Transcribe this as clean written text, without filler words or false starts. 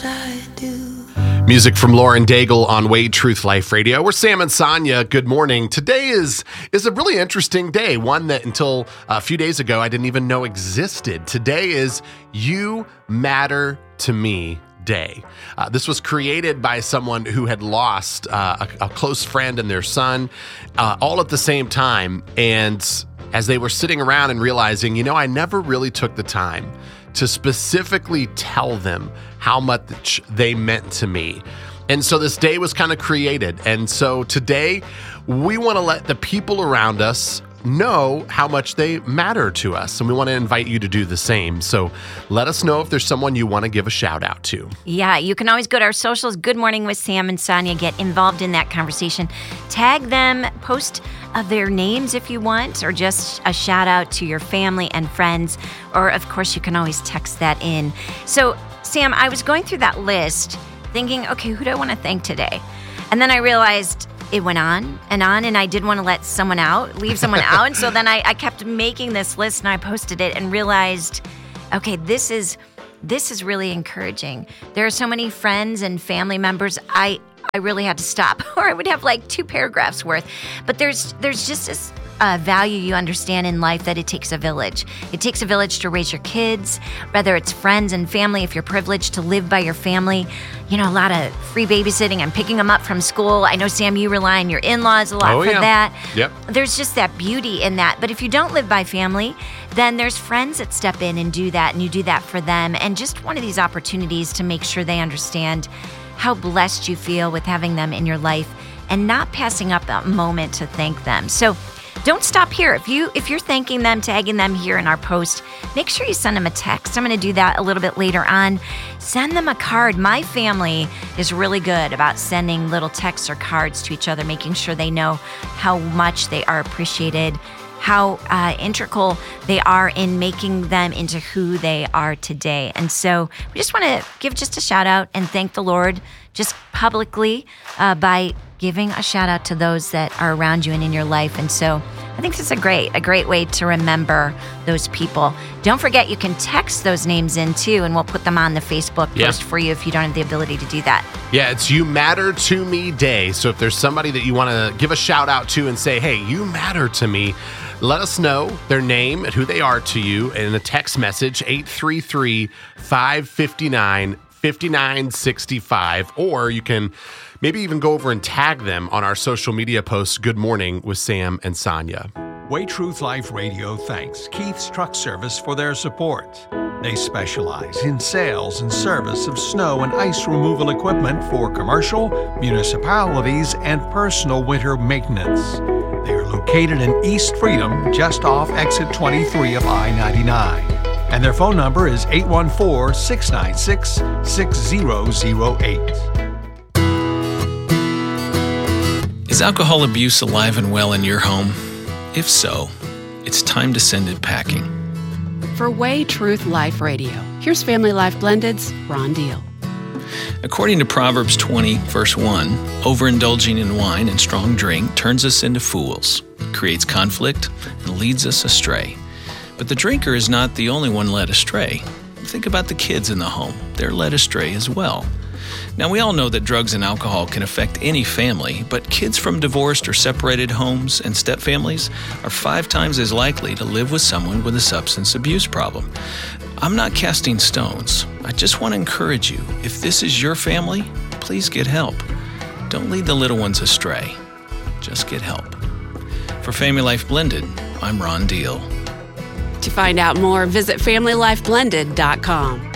I do. Music from Lauren Daigle on Wade Truth Life Radio. We're Sam and Sonia. Good morning. Today is a really interesting day, one that until a few days ago I didn't even know existed. Today is You Matter to Me Day. This was created by someone who had lost a close friend and their son all at the same time. And as they were sitting around and realizing, I never really took the time to specifically tell them how much they meant to me. And so this day was kind of created. And so today we want to let the people around us know how much they matter to us. And we want to invite you to do the same. So let us know if there's someone you want to give a shout out to. Yeah, you can always go to our socials, Good Morning with Sam and Sonia. Get involved in that conversation. Tag them, post their names if you want, or just a shout out to your family and friends. Or of course, you can always text that in. So Sam, I was going through that list thinking, okay, who do I want to thank today? And then I realized it went on, and I didn't want to leave someone out. And so then I kept making this list, and I posted it and realized, okay, this is really encouraging. There are so many friends and family members I really had to stop, or I would have like 2 paragraphs worth. But there's just this value you understand in life that it takes a village. It takes a village to raise your kids, whether it's friends and family, if you're privileged to live by your family. A lot of free babysitting and picking them up from school. I know, Sam, you rely on your in-laws a lot for that. Yep. There's just that beauty in that. But if you don't live by family, then there's friends that step in and do that, and you do that for them. And just one of these opportunities to make sure they understand how blessed you feel with having them in your life and not passing up that moment to thank them. So don't stop here. If you're thanking them, tagging them here in our post, make sure you send them a text. I'm going to do that a little bit later on. Send them a card. My family is really good about sending little texts or cards to each other, making sure they know how much they are appreciated, how integral they are in making them into who they are today. And so we just want to give just a shout out and thank the Lord just publicly by giving a shout out to those that are around you and in your life. And so I think this is a great way to remember those people. Don't forget, you can text those names in too, and we'll put them on the Facebook post for you if you don't have the ability to do that. Yeah, it's You Matter to Me Day. So if there's somebody that you want to give a shout out to and say, hey, you matter to me, let us know their name and who they are to you in a text message, 833-559-5965. Or you can maybe even go over and tag them on our social media posts, Good Morning with Sam and Sonia. Way Truth Life Radio thanks Keith's Truck Service for their support. They specialize in sales and service of snow and ice removal equipment for commercial, municipalities, and personal winter maintenance. They are located in East Freedom, just off exit 23 of I-99. And their phone number is 814-696-6008. Is alcohol abuse alive and well in your home? If so, it's time to send it packing. For Way Truth Life Radio, here's Family Life Blended's Ron Deal. According to Proverbs 20, verse 1, overindulging in wine and strong drink turns us into fools, creates conflict, and leads us astray. But the drinker is not the only one led astray. Think about the kids in the home. They're led astray as well. Now, we all know that drugs and alcohol can affect any family, but kids from divorced or separated homes and stepfamilies are 5 times as likely to live with someone with a substance abuse problem. I'm not casting stones. I just want to encourage you. If this is your family, please get help. Don't lead the little ones astray. Just get help. For Family Life Blended, I'm Ron Deal. To find out more, visit FamilyLifeBlended.com.